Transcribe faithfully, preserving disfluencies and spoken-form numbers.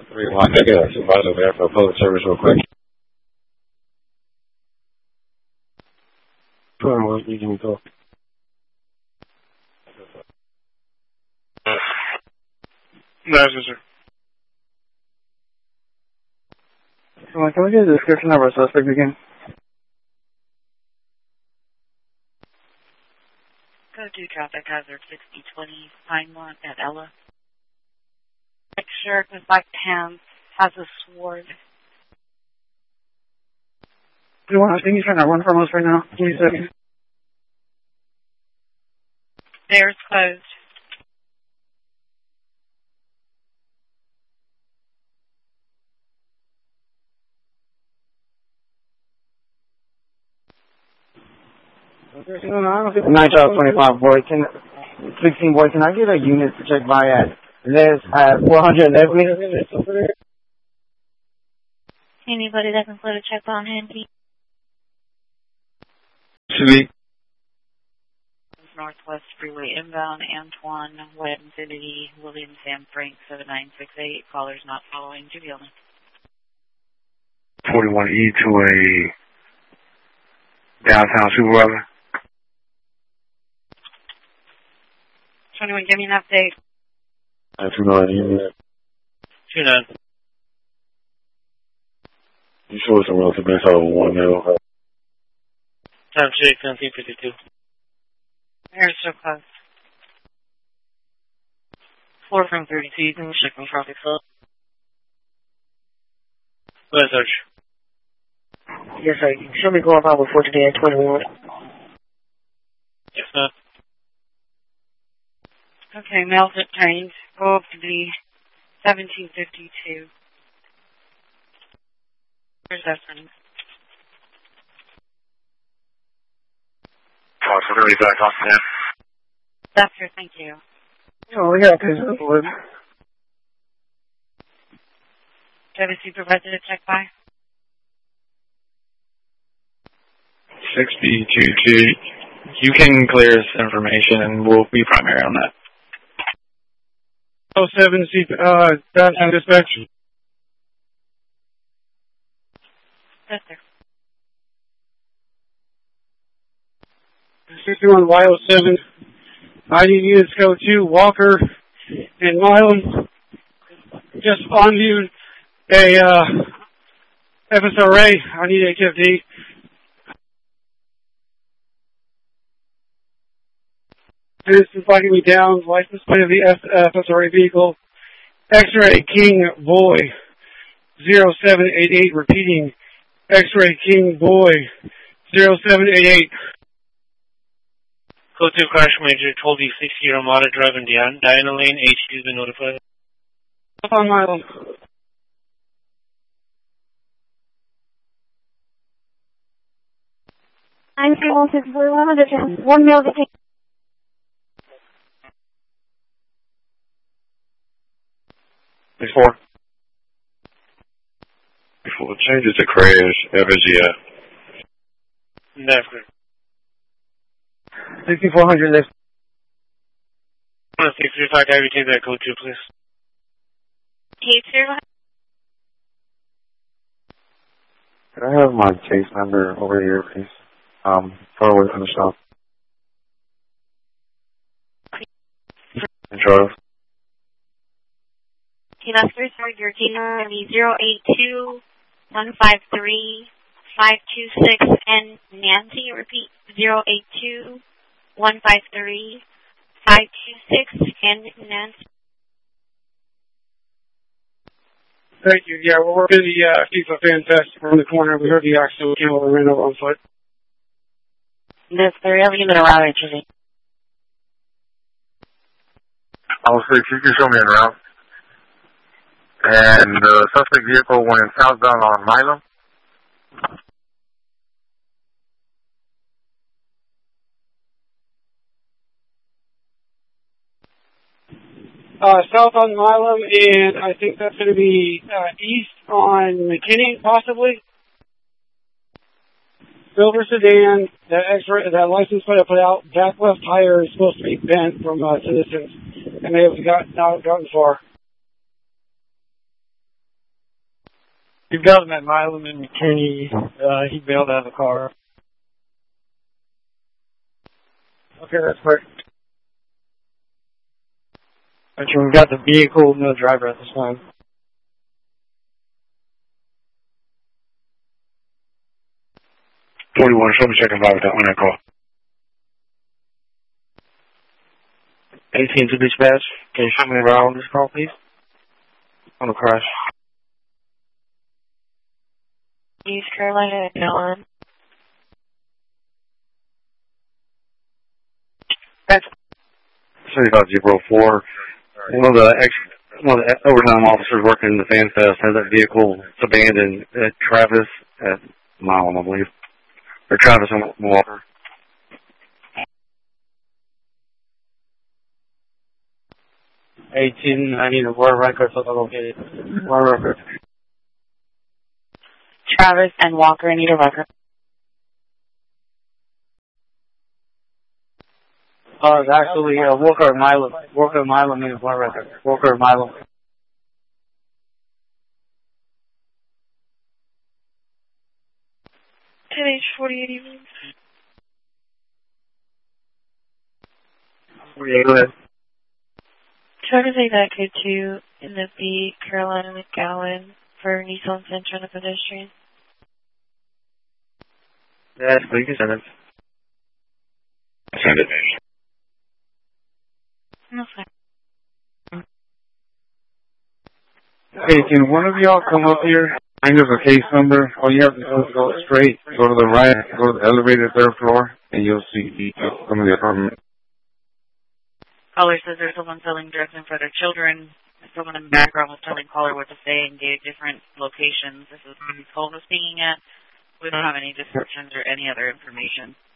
Three one. I got a supervisor over there for public service real quick. Sure, what you can talk. No, sir. Come on, can we get a description of our suspect again? Go to traffic hazard sixty twenty Pinemont at Ella. Black shirt with black pants, has a sword. You know, I think he's trying to run from us right now. Give me a second. Stairs closed. Nine child twenty-five boy, can sixteen boy, can I get a unit to check by at this at four hundred eleven? Anybody that can put a check on hand, please? Sweet. Northwest Freeway inbound, Antoine, Wet Infinity, William Sam Frank, seven nine six eight. Callers not following. Judy only. forty-one E to a downtown supervisor. twenty-one, give me an update. I have no idea. two nine. You sure it's a relative base out of one now? Time check, nineteen fifty-two. Air so close. Four from thirty seasons, checking traffic flow. Go ahead, search. Yes, sir. Show me going about before today at twenty-one. Yes, sir. Okay, mail's at trains. Go up to the seventeen fifty-two. Where's that running? Fox thirty back on ten. Doctor, thank you. Oh, we got this. Do you have a supervisor to check by? sixty-two two. You can clear this information and we'll be primary on that. Oh seven, uh, downtown dispatch. Yes, sir. sixty-one Y oh seven. I D units go to Walker and Milam. Just on view a uh, F S R A. I need H F D. This is flagging me down. License plate of the F S R A vehicle. X-ray King Boy zero seven eight eight. Repeating. X-ray King Boy zero seven eight eight. Code two crash major, twelve E sixty Ramada driving Diana, Diana Lane, H Q's been notified. Up on Milam. I'm three one six four one hundred one male detained. Before. Before it changes to crash, F S G F. That's good. sixty-four hundred left. one six three five, can I retain that code two, please? Case zero. Can I have my case number over here, please? Um, far away from the shop. In Charles. Okay, that's through, sir. Your case number will be zero eight two one five three five two six and Nancy. Repeat, zero eight two one five three five two six and Nancy. Thank you. Yeah, we're working the uh, FIFA fan fest around the corner. We heard the accident. We came over and ran over on foot. Yes, sir. You have a unit around H F D. I will say, if you can show me en route. And the suspect vehicle went southbound on Milam. Uh, south on Milam, and I think that's going to be uh, east on McKinney, possibly. Silver sedan, that X-ray, that license plate I put out, back left tire is supposed to be bent from uh, citizens, and they have got, not gotten far. You've got him at Milam and McKinney. Uh, he bailed out of the car. Okay, that's perfect. Okay, we've got the vehicle, no driver at this time. forty-one, show me second five with that one I call. eighteen to dispatch. Can you show me the route on this call, please? On the crash. East Carolina, Dylan. That's thirty-five zero four. One of the ex, one of the overtime officers working in the Fan Fest has that vehicle abandoned at Travis at Milam, I believe. Or Travis and Walker. eighteen, I need a war record so they'll locate it. War record. Travis and Walker need a record. Oh, it's actually uh, Walker Milam. Walker Milam needs a war record. Walker Milam. ten H forty-eight even. Yeah, go ahead. Try to take that code two in the B, Carolina McGowan for Nissan Center and the pedestrian. Yes, please send it. Send it. No, fine. Okay, can one of y'all come up here? I know the case number. All you have to do is go straight, go to the right, go to the elevator, third floor, and you'll see some of the apartment. Caller says there's someone selling drugs in front of children. Someone in the background was telling caller what to say and gave different locations. This is who Cole was speaking at. We don't have any descriptions or any other information.